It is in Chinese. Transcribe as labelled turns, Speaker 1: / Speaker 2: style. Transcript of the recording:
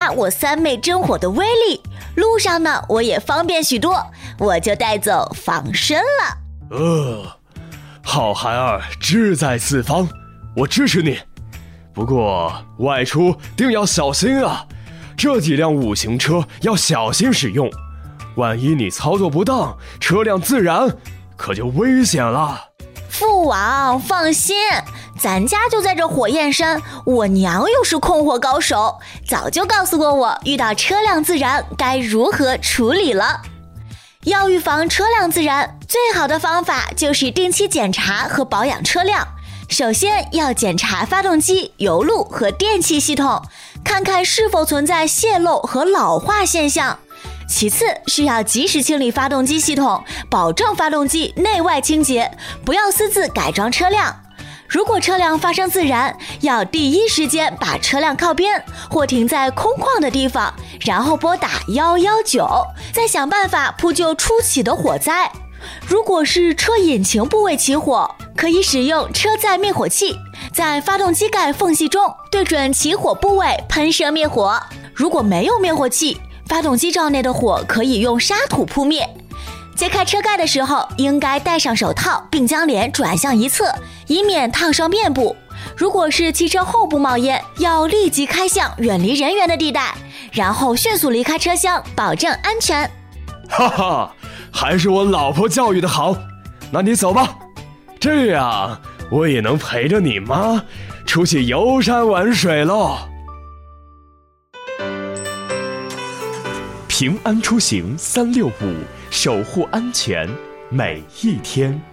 Speaker 1: 大我3昧真火的威力，路上呢我也方便许多，我就带走防身了。
Speaker 2: 好孩儿志在四方，我支持你。不过外出定要小心啊，这几辆5行车要小心使用，万一你操作不当，车辆自燃，可就危险了。
Speaker 1: 父王放心，咱家就在这火焰山，我娘又是控火高手，早就告诉过我遇到车辆自燃该如何处理了。要预防车辆自燃，最好的方法就是定期检查和保养车辆。首先要检查发动机、油路和电气系统，看看是否存在泄漏和老化现象。其次是要及时清理发动机系统，保证发动机内外清洁，不要私自改装车辆。如果车辆发生自燃，要第一时间把车辆靠边或停在空旷的地方，然后拨打119，再想办法扑救初起的火灾。如果是车引擎部位起火，可以使用车载灭火器，在发动机盖缝隙中对准起火部位喷射灭火。如果没有灭火器，发动机罩内的火可以用沙土扑灭。揭开车盖的时候，应该戴上手套，并将脸转向一侧，以免烫伤面部。如果是汽车后部冒烟，要立即开向远离人员的地带，然后迅速离开车厢，保证安全。
Speaker 2: 哈哈，还是我老婆教育的好。那你走吧，这样我也能陪着你妈出去游山玩水喽。
Speaker 3: 平安出行365，守护安全每一天。